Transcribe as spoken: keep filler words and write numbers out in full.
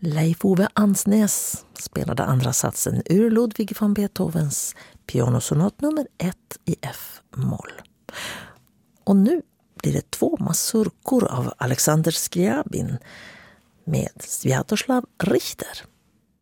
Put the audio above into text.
Leif Ove Ansnes spelade andra satsen ur Ludwig van Beethovens pianosonat nummer ett i F-moll. Och nu blir det två mazurkor av Alexander Scriabin med Sviatoslav Richter.